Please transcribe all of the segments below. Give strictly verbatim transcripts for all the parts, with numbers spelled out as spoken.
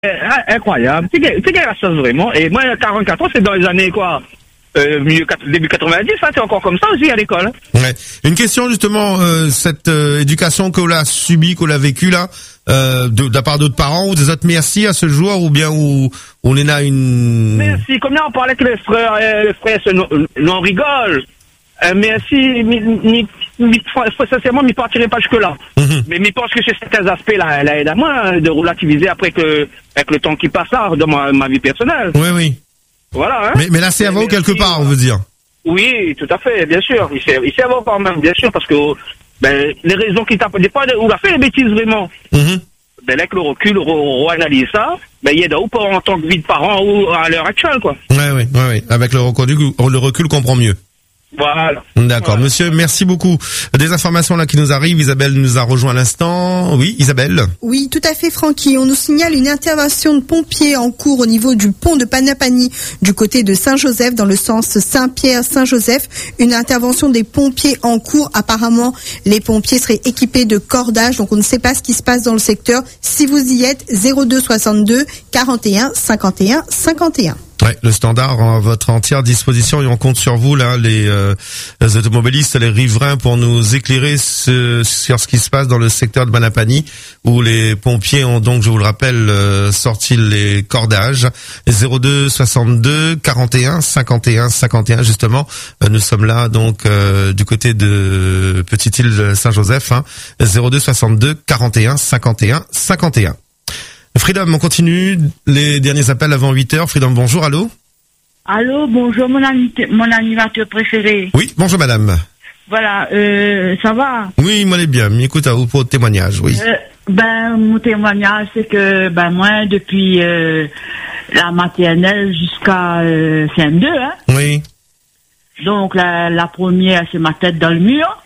incroyable. C'est qu'il y a la chance vraiment. Et moi, quarante-quatre ans, c'est dans les années quoi euh, milieu, début quatre-vingt-dix, hein, c'est encore comme ça aussi à l'école. Hein. Ouais. Une question justement, euh, cette euh, éducation qu'on a subie, qu'on a vécue là, euh, de, de la part d'autres parents ou des autres merci à ce jour, ou bien où on en a une... Merci, comme là on parlait que les frères, euh, les frères, on rigole. Euh, merci, mi, mi, mi, sincèrement, je ne partirai pas jusque-là. Mm-hmm. Mais je pense que c'est certains aspects-là, elle aide à moi de relativiser après que, avec le temps qui passe là, dans ma, ma vie personnelle. Oui, oui. Voilà, hein. Mais, mais là, c'est avant quelque part, on veut dire. Oui, tout à fait, bien sûr. Il sait, il sait avant quand même, bien sûr, parce que, ben, les raisons qui tapent, des fois, où il a fait les bêtises vraiment. Mm-hmm. Ben, avec le recul, on analyse ça, ben, il y a ou pas en tant que vie de parent ou à l'heure actuelle, quoi. Oui, oui, oui, oui. Avec le recul, le recul, on comprend mieux. Voilà. D'accord, voilà. Monsieur, merci beaucoup. Des informations là qui nous arrivent. Isabelle nous a rejoint à l'instant. Oui, Isabelle. Oui, tout à fait, Francky. On nous signale une intervention de pompiers en cours au niveau du pont de Panapani du côté de Saint-Joseph dans le sens Saint-Pierre-Saint-Joseph. Une intervention des pompiers en cours. Apparemment, les pompiers seraient équipés de cordage, donc on ne sait pas ce qui se passe dans le secteur. Si vous y êtes, zéro deux soixante-deux quarante et un cinquante et un cinquante et un. Ouais, le standard à votre entière disposition et on compte sur vous là, les, euh, les automobilistes, les riverains, pour nous éclairer ce, sur ce qui se passe dans le secteur de Panapani, où les pompiers ont donc, je vous le rappelle, euh, sorti les cordages. zéro deux soixante-deux quarante et un cinquante et un cinquante et un justement. Euh, nous sommes là donc euh, du côté de Petite-Île Saint-Joseph. Hein, zéro deux soixante-deux quarante et un cinquante et un cinquante et un. Freedom, on continue les derniers appels avant huit heures. Freedom, bonjour, allô. Allô, bonjour, mon, ami, mon animateur préféré. Oui, bonjour madame. Voilà, euh, ça va? Oui, moi, elle est bien. M'écoute à vous pour le témoignage, oui. Euh, ben, mon témoignage, c'est que, ben, moi, depuis euh, la maternelle jusqu'à euh, C M deux, hein. Oui. Donc, la, la première, c'est ma tête dans le mur.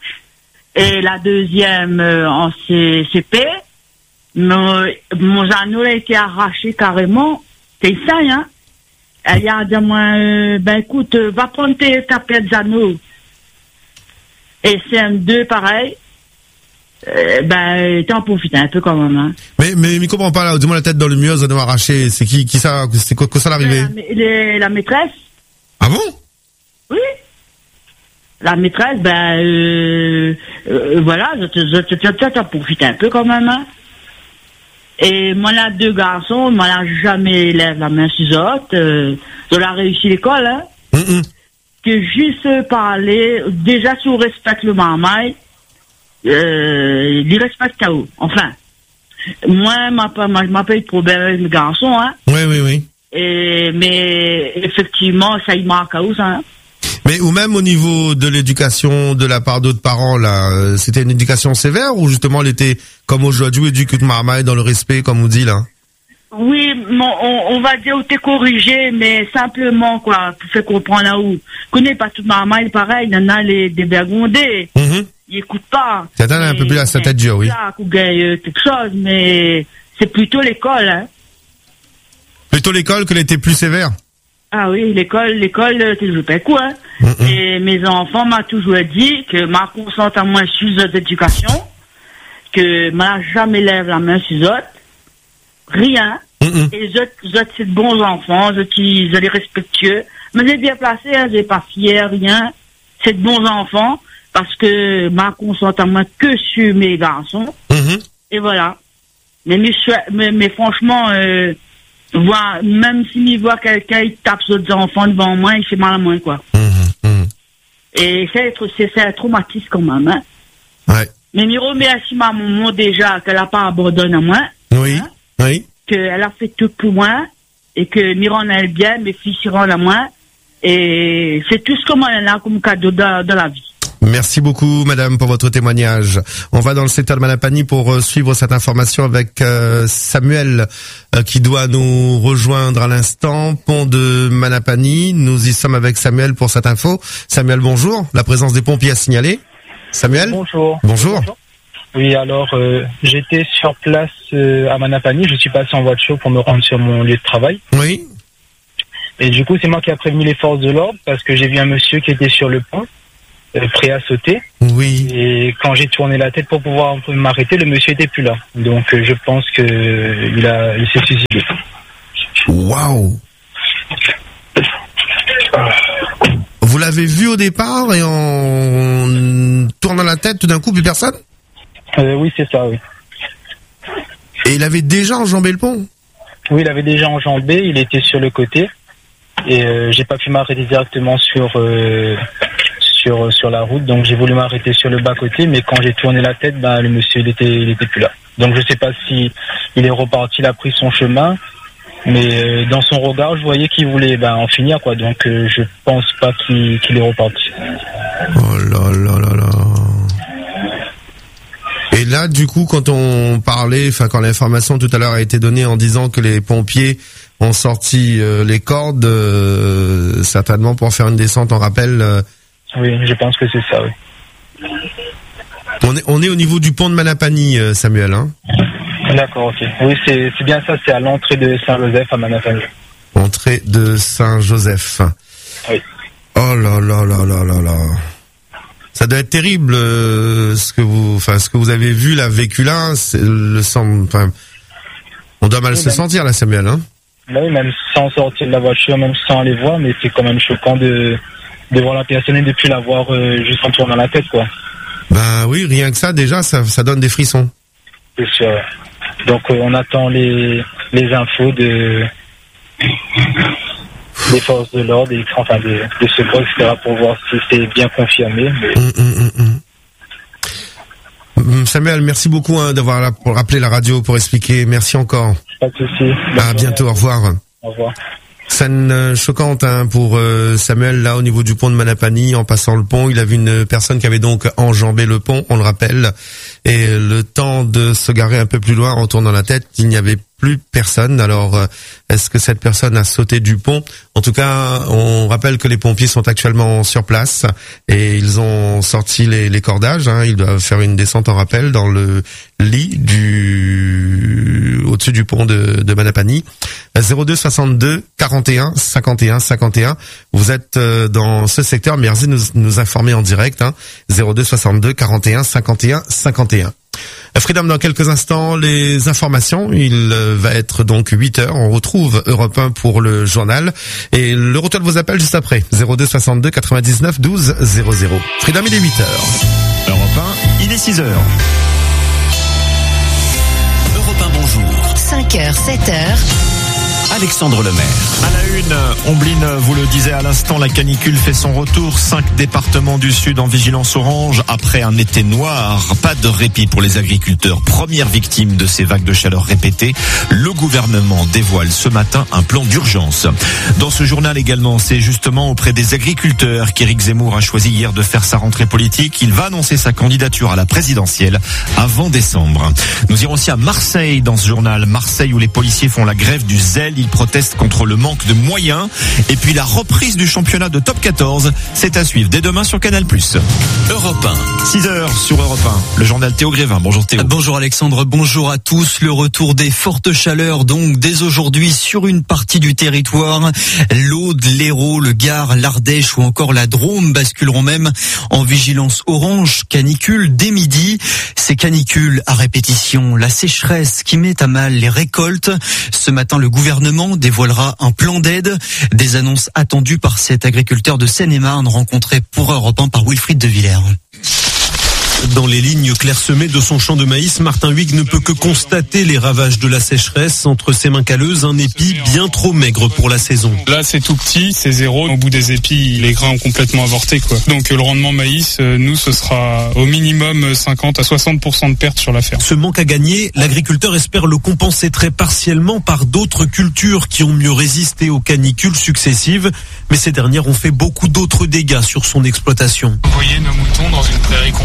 Et la deuxième, euh, en C P. Mon, mon anneau a été arraché carrément. C'est ça, hein. Elle a dit à moi, euh, ben écoute, euh, va prendre tes, ta paire d'anneaux. Et C M deux, pareil. Euh, ben, t'en profites un peu quand même, hein. Mais, mais, mais comprends pas, là, dis-moi la tête dans le mur, les anneaux arrachés. C'est qui, qui ça, c'est quoi, quoi ça l'arrivée? La, la maîtresse. Ah bon? Oui. La maîtresse, ben, euh, euh, voilà, je te, je te, je te, t'en profites un peu quand même, hein. Et moi, là, deux garçons, moi, là, jamais lève la main sur eux autres. Euh, on a réussi l'école, hein. Mm-mm. Que juste parler, déjà, si on respecte le marmaille, euh, il respecte à eux. Enfin, moi, moi, je m'ai pas eu de problème avec mes garçons, hein. Oui, oui, oui. Et, mais, effectivement, ça y marque à eux, ça, hein. Mais ou même au niveau de l'éducation de la part d'autres parents, là, c'était une éducation sévère ou justement elle était comme aujourd'hui éduquée de marmaille dans le respect, comme on dit là? Oui, bon, on, on va dire où t'es corrigé, mais simplement quoi, pour faire comprendre là où. Connais pas toute marmaille pareil, il y en a les des bergondés, mm-hmm. Ils écoutent pas. C'est un peu plus à sa tête dure, oui. Là, qu'on gagne quelque chose, mais c'est plutôt l'école, hein. Plutôt l'école qu'elle était plus sévère. Ah oui, l'école, l'école, c'est toujours pas quoi, hein. Mm-hmm. Et mes enfants m'ont toujours dit que ma concentre à moi sur les autres éducation, que m'a jamais lève la main sur les autres, rien. Mm-hmm. Et les autres, les autres, c'est de bons enfants, les autres, ils sont respectueux. Mais j'ai bien placé, hein, j'ai pas fier, rien. C'est de bons enfants, parce que ma concentre à moi que sur mes garçons. Mm-hmm. Et voilà. Mais, mais, mais, mais franchement, euh, voir, même s'il voit quelqu'un, il tape sur des enfants devant moi, il fait mal à moi, quoi. Mmh, mmh. Et c'est, c'est, c'est un traumatisme quand même, hein. Ouais. Mais je remercie ma maman déjà qu'elle n'a pas abandonné à moi. Oui, hein, oui. Qu'elle a fait tout pour moi, et que m'y rend elle bien, mes filles s'y rendent à moi. Et c'est tout ce que moi, elle a comme cadeau dans, dans la vie. Merci beaucoup, madame, pour votre témoignage. On va dans le secteur de Manapani pour euh, suivre cette information avec euh, Samuel euh, qui doit nous rejoindre à l'instant. Pont de Manapani. Nous y sommes avec Samuel pour cette info. Samuel, bonjour. La présence des pompiers a signalé. Samuel. Bonjour. Bonjour. Bonjour. Oui, alors euh, j'étais sur place euh, à Manapani. Je suis passé en voiture pour me rendre sur mon lieu de travail. Oui. Et du coup, c'est moi qui a prévenu les forces de l'ordre parce que j'ai vu un monsieur qui était sur le pont. euh, prêt à sauter. Oui. Et quand j'ai tourné la tête pour pouvoir un peu m'arrêter, le monsieur était plus là. Donc euh, je pense que euh, il a, il s'est suicidé. Waouh. Vous l'avez vu au départ et en tournant la tête, tout d'un coup, plus personne ? euh, Oui, c'est ça, oui. Et il avait déjà enjambé le pont ? Oui, il avait déjà enjambé, il était sur le côté. Et euh, j'ai pas pu m'arrêter directement sur, euh, sur, sur la route. Donc j'ai voulu m'arrêter sur le bas-côté. Mais quand j'ai tourné la tête, ben, le monsieur, il était, il était plus là. Donc je sais pas si il est reparti, il a pris son chemin. Mais euh, dans son regard, je voyais qu'il voulait ben, en finir, quoi. Donc euh, je pense pas qu'il, qu'il est reparti. Oh là là là là. Et là, du coup, quand on parlait, enfin quand l'information tout à l'heure a été donnée en disant que les pompiers ont sorti euh, les cordes, euh, certainement pour faire une descente en rappel. Euh... Oui, je pense que c'est ça, oui. On est, on est au niveau du pont de Manapani, euh, Samuel, hein ? D'accord, ok. Oui, c'est, c'est bien ça, c'est à l'entrée de Saint-Joseph à Manapani. Entrée de Saint-Joseph. Oui. Oh là là là là là là. Ça doit être terrible, euh, ce que vous, enfin, ce que vous avez vu, là, vécu là, c'est le sang, enfin, on doit mal oui, se même, sentir, là, Samuel, hein? Oui, même sans sortir de la voiture, même sans les voir, mais c'est quand même choquant de, de voir la personne et de plus la voir euh, juste en tournant la tête, quoi. Ben oui, rien que ça, déjà, ça, ça donne des frissons. C'est sûr. Donc, euh, on attend les, les infos de, des forces de l'ordre, et, enfin, des, des secours, et cetera, pour voir si c'est bien confirmé. Mais... Hum, hum, hum, hum. Samuel, merci beaucoup hein, d'avoir la, pour rappeler la radio pour expliquer. Merci encore. Pas de souci. À bientôt. Au revoir. Au revoir. Scène euh, choquante hein, pour euh, Samuel là au niveau du pont de Manapani. En passant le pont, il a vu une personne qui avait donc enjambé le pont, on le rappelle, et le temps de se garer un peu plus loin en tournant la tête, il n'y avait plus personne. Alors, euh, est-ce que cette personne a sauté du pont ? En tout cas, on rappelle que les pompiers sont actuellement sur place et ils ont sorti les, les cordages. Hein. Ils doivent faire une descente en rappel dans le lit du au-dessus du pont de, de Manapani. zéro deux soixante-deux quarante et un cinquante et un cinquante et un. Vous êtes euh, dans ce secteur, merci de nous, nous informer en direct. Hein. zéro deux soixante-deux quarante et un cinquante et un cinquante et un. Freedom dans quelques instants, les informations, il va être donc huit heures, on retrouve Europe un pour le journal et le retour de vos appels juste après, zéro deux soixante-deux quatre-vingt-dix-neuf douze zéro zéro. Freedom, il est huit heures. Europe un, il est six heures. Europe un, bonjour. cinq heures, sept heures. Alexandre Lemaire. À la une, Ombline vous le disait à l'instant, la canicule fait son retour. Cinq départements du sud en vigilance orange après un été noir. Pas de répit pour les agriculteurs, première victime de ces vagues de chaleur répétées. Le gouvernement dévoile ce matin un plan d'urgence. Dans ce journal également, c'est justement auprès des agriculteurs qu'Éric Zemmour a choisi hier de faire sa rentrée politique. Il va annoncer sa candidature à la présidentielle avant décembre. Nous irons aussi à Marseille dans ce journal. Marseille où les policiers font la grève du zèle. Ils protestent contre le manque de moyens. Et puis la reprise du championnat de top quatorze, c'est à suivre dès demain sur Canal plus. Europe un, six heures sur Europe un. Le journal Théo Grévin. Bonjour Théo. Bonjour Alexandre, bonjour à tous. Le retour des fortes chaleurs donc dès aujourd'hui sur une partie du territoire. L'Aude, l'Hérault, le Gard, l'Ardèche ou encore la Drôme basculeront même en vigilance orange canicule dès midi. Ces canicules à répétition, la sécheresse qui met à mal les récoltes. Ce matin, le gouvernement dévoilera un plan d'aide. Des annonces attendues par cet agriculteur de Seine-et-Marne rencontré pour Europe un par Wilfried de Villers. Dans les lignes clairsemées de son champ de maïs, Martin Huyghe ne peut que constater les ravages de la sécheresse. Entre ses mains calleuses, un épi bien trop maigre pour la saison. Là, c'est tout petit, c'est zéro. Au bout des épis, les grains ont complètement avorté, quoi. Donc, le rendement maïs, nous, ce sera au minimum cinquante à soixante pour cent de pertes sur la ferme. Ce manque à gagner, l'agriculteur espère le compenser très partiellement par d'autres cultures qui ont mieux résisté aux canicules successives. Mais ces dernières ont fait beaucoup d'autres dégâts sur son exploitation. Vous voyez nos moutons dans une prairie complètement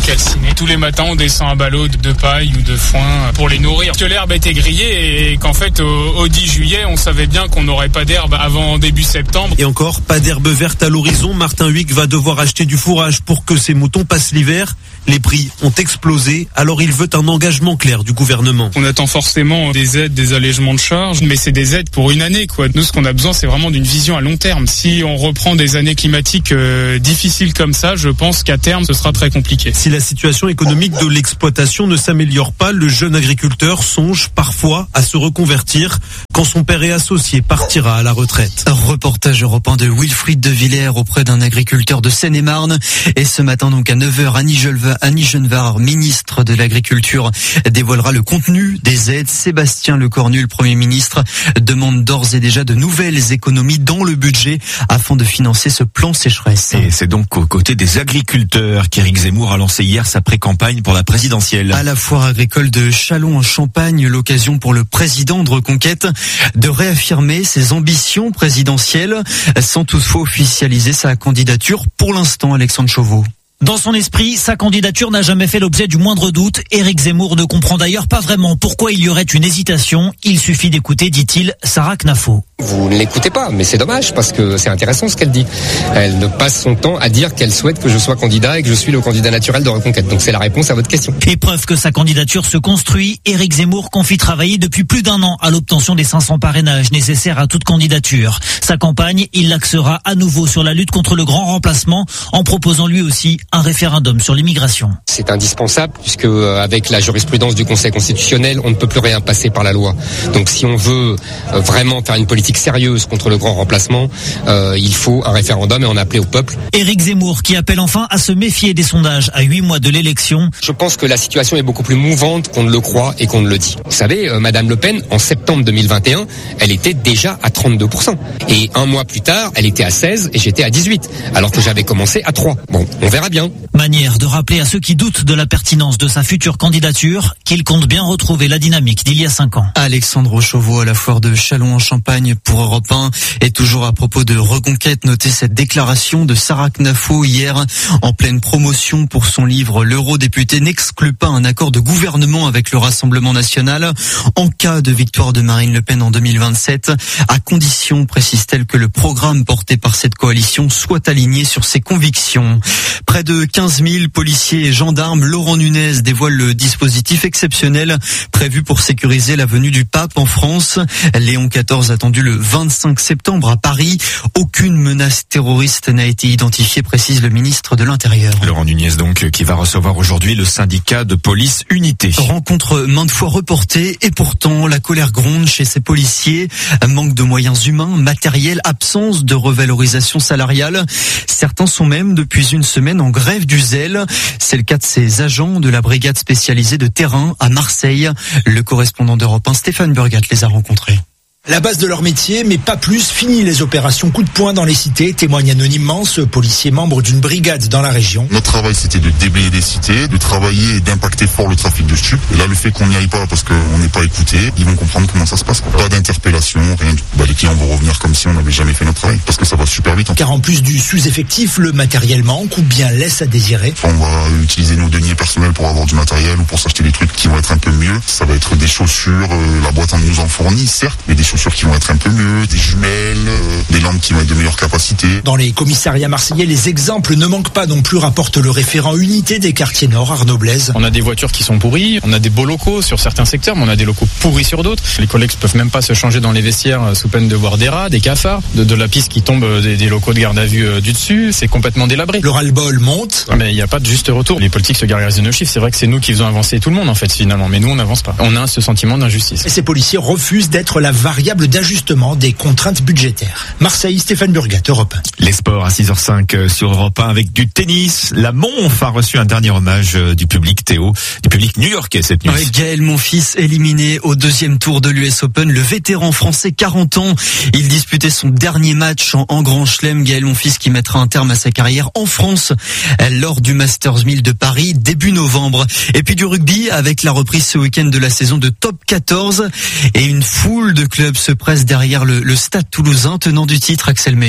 calcinées. Tous les matins, on descend un ballot de paille ou de foin pour les nourrir. Que l'herbe était grillée et qu'en fait, au, au dix juillet, on savait bien qu'on n'aurait pas d'herbe avant début septembre. Et encore, pas d'herbe verte à l'horizon. Martin Huyghe va devoir acheter du fourrage pour que ses moutons passent l'hiver. Les prix ont explosé, alors il veut un engagement clair du gouvernement. On attend forcément des aides, des allègements de charges, mais c'est des aides pour une année, quoi. Nous, ce qu'on a besoin, c'est vraiment d'une vision à long terme. Si on reprend des années climatiques euh, difficiles comme ça, je pense qu'à terme, ce sera très compliqué. Si la situation économique de l'exploitation ne s'améliore pas, le jeune agriculteur songe parfois à se reconvertir quand son père et associé partira à la retraite. Un reportage européen de Wilfried de Villers auprès d'un agriculteur de Seine-et-Marne. Et ce matin, donc à neuf heures, Annie Genevard, Annie Genevard, ministre de l'Agriculture, dévoilera le contenu des aides. Sébastien Lecornu, le Premier ministre, demande d'ores et déjà de nouvelles économies dans le budget afin de financer ce plan sécheresse. Et c'est donc aux côtés des agriculteurs qu'Éric Zemmour a lancé hier sa pré-campagne pour la présidentielle. À la foire agricole de Châlons en Champagne, l'occasion pour le président de Reconquête de réaffirmer ses ambitions présidentielles sans toutefois officialiser sa candidature pour l'instant. Alexandre Chauveau. Dans son esprit, sa candidature n'a jamais fait l'objet du moindre doute. Éric Zemmour ne comprend d'ailleurs pas vraiment pourquoi il y aurait une hésitation. Il suffit d'écouter, dit-il, Sarah Knafo. Vous ne l'écoutez pas, mais c'est dommage parce que c'est intéressant ce qu'elle dit. Elle ne passe son temps à dire qu'elle souhaite que je sois candidat et que je suis le candidat naturel de Reconquête. Donc c'est la réponse à votre question. Et preuve que sa candidature se construit, Éric Zemmour confie travailler depuis plus d'un an à l'obtention des cinq cents parrainages nécessaires à toute candidature. Sa campagne, il l'axera à nouveau sur la lutte contre le grand remplacement en proposant lui aussi un référendum sur l'immigration. C'est indispensable puisque euh, avec la jurisprudence du Conseil constitutionnel, on ne peut plus rien passer par la loi. Donc si on veut euh, vraiment faire une politique sérieuse contre le grand remplacement, euh, il faut un référendum et en appeler au peuple. Éric Zemmour qui appelle enfin à se méfier des sondages à huit mois de l'élection. Je pense que la situation est beaucoup plus mouvante qu'on ne le croit et qu'on ne le dit. Vous savez, euh, Madame Le Pen, en septembre deux mille vingt et un, elle était déjà à trente-deux pour cent. Et un mois plus tard, elle était à seize et j'étais à dix-huit, alors que j'avais commencé à trois. Bon, on verra bien. Manière de rappeler à ceux qui doutent de la pertinence de sa future candidature qu'il compte bien retrouver la dynamique d'il y a cinq ans. Alexandre Chauveau à la foire de Châlons en Champagne pour Europe un. Et toujours à propos de Reconquête, notez cette déclaration de Sarah Knafo hier en pleine promotion pour son livre. L'eurodéputé n'exclut pas un accord de gouvernement avec le Rassemblement national en cas de victoire de Marine Le Pen en deux mille vingt-sept, à condition, précise-t-elle, que le programme porté par cette coalition soit aligné sur ses convictions. Près de quinze mille policiers et gendarmes, Laurent Nunez dévoile le dispositif exceptionnel prévu pour sécuriser la venue du pape en France. Léon quatorze attendu le vingt-cinq septembre à Paris. Aucune menace terroriste n'a été identifiée, précise le ministre de l'Intérieur. Laurent Nunez donc qui va recevoir aujourd'hui le syndicat de police Unité. Rencontre maintes fois reportée et pourtant la colère gronde chez ces policiers. Manque de moyens humains, matériels, absence de revalorisation salariale. Certains sont même depuis une semaine en grève du zèle. C'est le cas de ces agents de la brigade spécialisée de terrain à Marseille. Le correspondant d'Europe un, Stéphane Burgat, les a rencontrés. La base de leur métier, mais pas plus, fini les opérations coup de poing dans les cités, témoigne anonymement ce policier membre d'une brigade dans la région. Notre travail, c'était de déblayer des cités, de travailler et d'impacter fort le trafic de stupes. Et là, le fait qu'on n'y aille pas parce qu'on n'est pas écouté, ils vont comprendre comment ça se passe. Pas d'interpellation, rien du tout. Bah, les clients vont revenir comme si on n'avait jamais fait notre travail, parce que ça va super vite. Hein. Car en plus du sous-effectif, le matériel manque ou bien laisse à désirer. On va utiliser nos deniers personnels pour avoir du matériel ou pour s'acheter des trucs qui vont être un peu mieux. Ça va être des chaussures, euh, la boîte nous en fournit, certes, mais des chaussures qui vont être un peu mieux, des jumelles, euh, des lampes qui vont être de meilleure capacité. Dans les commissariats marseillais, les exemples ne manquent pas non plus, rapporte le référent unité des quartiers nord, Arnaud Blaise. On a des voitures qui sont pourries, on a des beaux locaux sur certains secteurs, mais on a des locaux pourris sur d'autres. Les collègues peuvent même pas se changer dans les vestiaires sous peine de voir des rats, des cafards, de, de la piste qui tombe des, des locaux de garde à vue euh, du dessus. C'est complètement délabré. Le ras-le-bol monte. Mais il n'y a pas de juste retour. Les politiques se gargarisent de nos chiffres. C'est vrai que c'est nous qui faisons avancer tout le monde en fait finalement, mais nous on n'avance pas. On a ce sentiment d'injustice. Et ces policiers refusent d'être la variable d'ajustement des contraintes budgétaires. Marseille, Stéphane Burgat, Europe un. Les sports à six heures cinq sur Europe un avec du tennis. La Monf a reçu un dernier hommage du public, Théo, du public new-yorkais cette nuit. Avec Gaël Monfils éliminé au deuxième tour de l'U S Open, le vétéran français, quarante ans, il disputait son dernier match en, en Grand Chelem. Gaël Monfils qui mettra un terme à sa carrière en France lors du Masters mille de Paris début novembre. Et puis du rugby avec la reprise ce week-end de la saison de Top quatorze et une foule de clubs se presse derrière le, le Stade Toulousain tenant du titre, Axel May.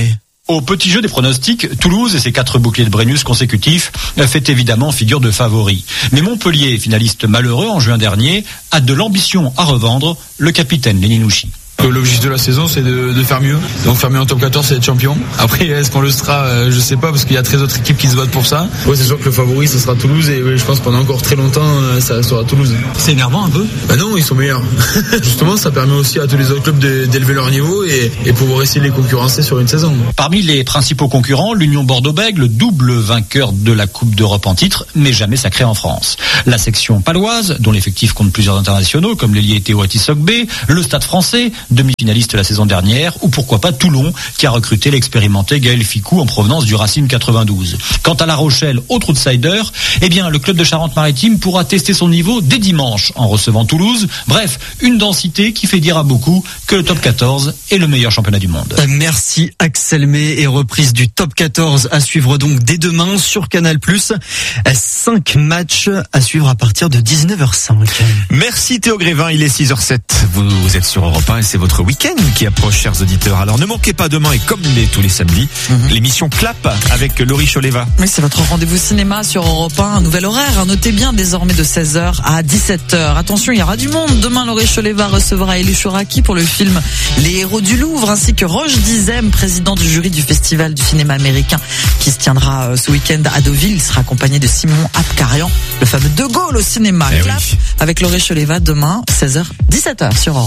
Au petit jeu des pronostics, Toulouse et ses quatre boucliers de Brennus consécutifs fait évidemment figure de favori. Mais Montpellier, finaliste malheureux en juin dernier, a de l'ambition à revendre, le capitaine Leninouchi. L'objectif de la saison, c'est de, de faire mieux. Donc faire mieux en top quatorze, c'est être champion. Après, est-ce qu'on le sera, euh, je sais pas, parce qu'il y a treize autres équipes qui se battent pour ça. Ouais, c'est sûr que le favori, ce sera Toulouse, et ouais, je pense que pendant encore très longtemps, euh, ça sera Toulouse. C'est énervant un peu? Bah non, ils sont meilleurs. Justement, ça permet aussi à tous les autres clubs de, d'élever leur niveau et, et pouvoir essayer de les concurrencer sur une saison. Parmi les principaux concurrents, l'Union Bordeaux-Bègles, double vainqueur de la Coupe d'Europe en titre, mais jamais sacré en France. La section paloise, dont l'effectif compte plusieurs internationaux, comme l'ailier Théo Atisogbe, le Stade français, demi-finaliste la saison dernière, ou pourquoi pas Toulon, qui a recruté l'expérimenté Gaël Ficou en provenance du Racing quatre-vingt-douze. Quant à La Rochelle, autre outsider, eh bien, le club de Charente-Maritime pourra tester son niveau dès dimanche en recevant Toulouse. Bref, une densité qui fait dire à beaucoup que le top quatorze est le meilleur championnat du monde. Merci Axel May, et reprise du top quatorze à suivre donc dès demain sur Canal plus. Cinq matchs à suivre à partir de dix-neuf heures cinq. Merci Théo Grévin, il est six heures sept. Vous, vous êtes sur Europe un et c'est votre week-end qui approche, chers auditeurs. Alors ne manquez pas demain, et comme les, tous les samedis, mm-hmm. l'émission Clap avec Laurie Choleva. Oui, c'est votre rendez-vous cinéma sur Europe un, un nouvel horaire. Notez bien, désormais de seize heures à dix-sept heures. Attention, il y aura du monde. Demain, Laurie Choleva recevra Elie Chouraki pour le film Les Héros du Louvre, ainsi que Roche Dizem, président du jury du Festival du cinéma américain, qui se tiendra ce week-end à Deauville. Il sera accompagné de Simon Abkarian, le fameux De Gaulle au cinéma. Eh Clap oui. avec Laurie Choleva demain, seize heures, dix-sept heures sur Europe.